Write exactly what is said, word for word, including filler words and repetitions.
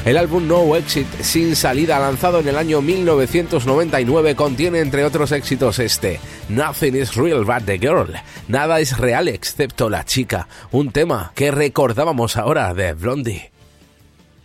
El álbum No Exit, sin salida, lanzado en el año mil novecientos noventa y nueve, contiene entre otros éxitos este, Nothing is real but the girl, nada es real excepto la chica, un tema que recordábamos ahora de Blondie.